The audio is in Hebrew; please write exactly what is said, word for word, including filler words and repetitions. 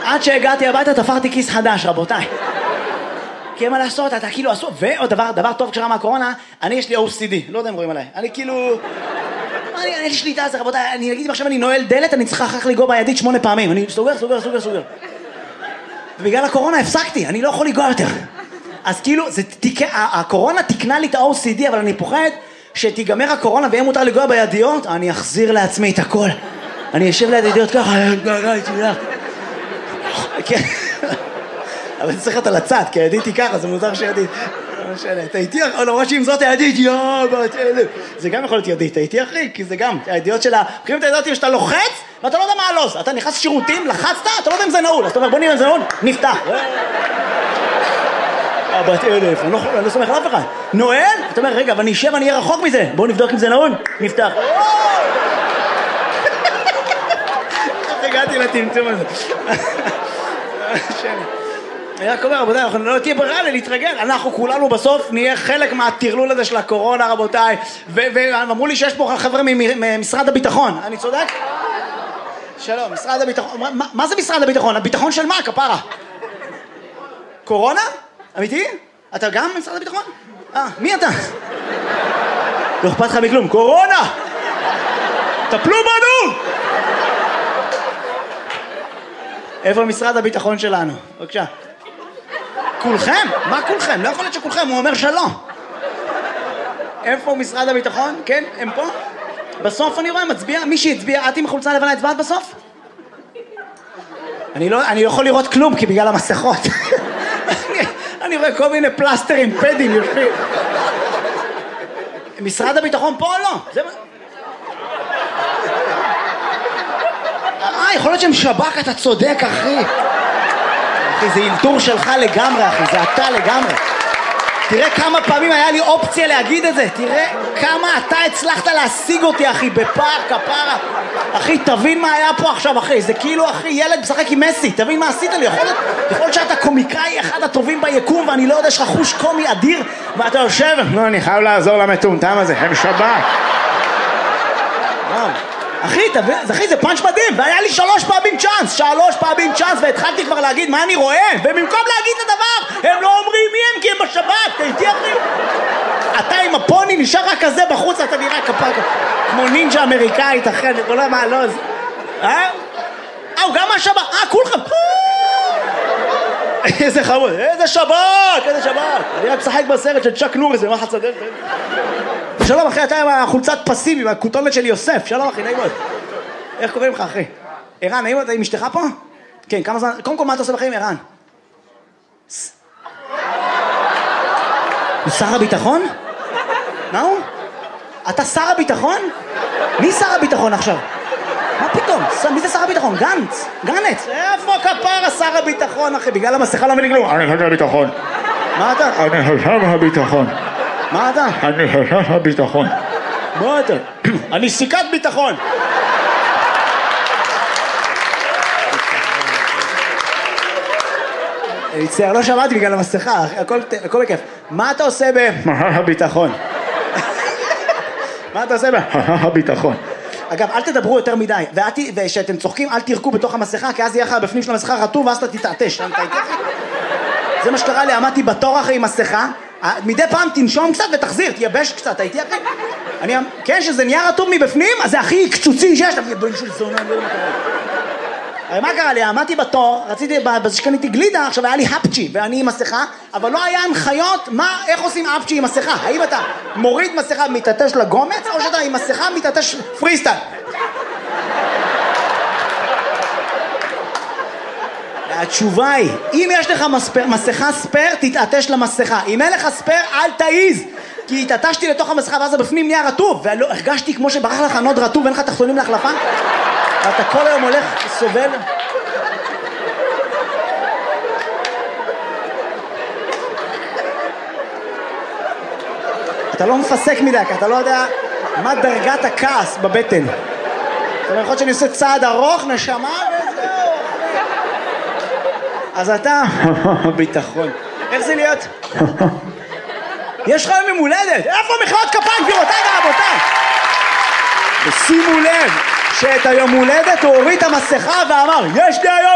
עד שהגעתי הביתה תפרתי כיס חדש, רבותיי. כי מה לעשות, אתה כאילו עשו, ועוד דבר, דבר טוב כשרה מהקורונה, אני יש לי או סי די, לא יודע אם רואים עליי, אני כאילו... אני, אני יש לי שליטה על זה, רבותיי, אני אגיד אם עכשיו אני נועל דלת, אני צריכה אחר כך לגוע בידית שמונה פעמים, אני סוגר, סוגר, סוגר, סוגר. ובגלל הקורונה הפסקתי, אני לא יכול לגוע יותר. אז כאילו, זה תיק... הקורונה תקנה לי את ה-או סי די, אבל אני פוחד שתיגמר הקורונה ויהיה מותר לגוע בידיות, אני אחזיר לעצמי את הכל. אני אשב ליד ידיות ככה, כן. אבל אני צריך אותה לצד, כי הידית היא ככה, זה מוזר שידית. לא משנה, אתה איתי, למרות שאם זאת הידית, יואו, זה גם יכול להיות ידית, אתה איתי אחי, כי זה גם, הידיות שלה, בחירים את הידיות שאתה לוחץ, ואתה לא יודע מה הלו"ז, אתה נכנס שירותים, לחצת, אתה לא יודע אם זה נעול, אז אתה אומר, בוא נראה אם זה נעול, נפתח. בת אלף, אני לא סומך על אף אחד. נועל? אתה אומר, רגע, אבל אני אשב, אני אהיה רחוק מזה, בואו נבדוק אם זה נעול, נפתח. הגעתי לטמטום הזה. אני רק אומר, רבותיי, אנחנו לא תהיה ברירה להתרגל, אנחנו כולנו בסוף נהיה חלק מהטרלול הזה של הקורונה, רבותיי, ואמרו לי שיש פה חבר'ה ממשרד הביטחון, אני צודק? שלום, משרד הביטחון, מה זה משרד הביטחון? הביטחון של מה, כפרה? קורונה? אמיתי? אתה גם ממשרד הביטחון? אה, מי אתה? לא אכפת לך מכלום, קורונה! טפלו בנו! איפה משרד הביטחון שלנו? בבקשה. כולכם? מה כולכם? לא יכול להיות שכולכם, הוא אומר שלא. איפה משרד הביטחון? כן, הם פה? בסוף אני רואה, מצביע, מי שהצביע, את עם חולצה לבנה הצבעת בסוף? אני לא, אני לא יכול לראות כלום, כי בגלל המסכות. אני רואה כל מיני פלסטרים, פדים, יושבים. משרד הביטחון פה או לא? זה... אה, יכול להיות שהם שב"כ, אתה צודק, אחי. אחי, זה אילתור שלך לגמרי, אחי, זה אתה לגמרי. תראה כמה פעמים היה לי אופציה להגיד את זה. תראה כמה אתה הצלחת להשיג אותי, אחי, בפער, כפרה. אחי, תבין מה היה פה עכשיו, אחי. זה כאילו, אחי, ילד משחק עם מסי. תבין מה עשית לי. יכול להיות, יכול להיות שאתה קומיקאי אחד הטובים ביקום, ואני לא יודע שיש לך חוש קומי אדיר, ואתה יושב, לא, אני חייב לעזור למטומטם הזה, הם שב"כ. אחי, תבין, אחי, זה פאנץ' מדהים, והיה לי שלוש פעמים צ'אנס, שלוש פעמים צ'אנס, והתחלתי כבר להגיד מה אני רואה, ובמקום להגיד את הדבר, הם לא אומרים מי הם, כי הם בשב"כ, תהייתי אחי. אתה עם הפוני נשאר רק כזה בחוץ, אתה נראה כפה, כמו נינג'ה אמריקאית, אחי, אני לא יודע מה, לא, זה... אה? אה, הוא גם מהשב"כ, אה, כולכם. איזה חמוד, איזה שב"כ, איזה שב"כ. אני רק משחק בסרט של צ'אק נוריס, ומה חצדל? שלום אחי, אתה עם החולצת פסים, עם הכותונת של יוסף. שלום אחי, נעים מאוד. איך קוראים לך אחי? ערן, נעים מאוד, אתה עם אשתך פה? כן, כמה זמן... קודם כל, מה אתה עושה בחיים, ערן? הוא שר הביטחון? מה הוא? אתה שר הביטחון? מי שר הביטחון עכשיו? מה פתאום? מי זה שר הביטחון? גנץ? גנץ? איפה כפרה שר הביטחון אחי? בגלל המסכה לא מבין כלום. אני חושב הביטחון. מה אתה? אני חושב הביטחון. מה אתה? אני חושב הביטחון. מה אתה? אני סיכת ביטחון. אני מצטער, לא שמעתי בגלל המסכה, הכל בכיף. מה אתה עושה ב... הביטחון. מה אתה עושה ב... הביטחון. אגב, אל תדברו יותר מדי, וכשאתם צוחקים, אל תירקו בתוך המסכה, כי אז יהיה לך בפנים של המסכה רטוב, ואז אתה תתעטש. זה מה שקרה לי, עמדתי בתור אחרי עם מסכה, מדי פעם תנשום קצת ותחזיר, תייבש קצת, הייתי אחי. אני, כן, שזה נהיה רטוב מבפנים, אז זה הכי קצוצי שיש, בן של זונה, לא יודע. הרי מה קרה לי? עמדתי בתור, רציתי, בזה שקניתי גלידה, עכשיו היה לי הפצ'י, ואני עם מסכה, אבל לא היה הנחיות, מה, איך עושים הפצ'י עם מסכה? האם אתה מוריד מסכה מתעטש לגומץ, או שאתה עם מסכה מתעטש פריסטייל? התשובה היא, אם יש לך מספר, מסכה ספר, תתעטש למסכה. אם אין לך ספר, אל תעיז. כי התעטשתי לתוך המסכה, ואז בפנים נהיה רטוב, והרגשתי כמו שברח לך נוד רטוב, ואין לך תחתונים להחלפה. ואתה כל היום הולך, סובל. אתה לא מפסק מדי, כי אתה לא יודע מה דרגת הכעס בבטן. זאת אומרת, יכול להיות שאני עושה צעד ארוך, נשמה, וזהו. אז אתה... ביטחון. איך זה להיות? יש לך יום הולדת. איפה מחיאות כפיים, גבירותיי ורבותיי? ושימו לב שאת היום הולדת הוא הוריד את המסכה ואמר, יש לי היום